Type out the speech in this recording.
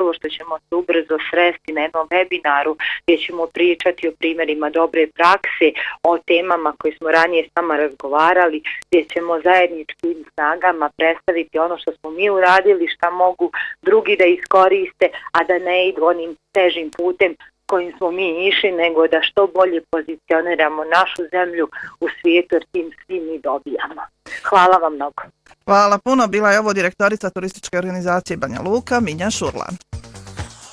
pogotovo što ćemo se ubrzo sresti na jednom webinaru gdje ćemo pričati o primjerima dobre prakse, o temama koje smo ranije s nama razgovarali, gdje ćemo zajedničkim snagama predstaviti ono što smo mi uradili, šta mogu drugi da iskoriste, a da ne idu onim težim putem kojim smo mi išli, nego da što bolje pozicioniramo našu zemlju u svijetu, jer tim svi mi dobijamo. Hvala vam mnogo. Hvala puno. Bila je ovo direktorica turističke organizacije Banja Luka, Minja Šurlan.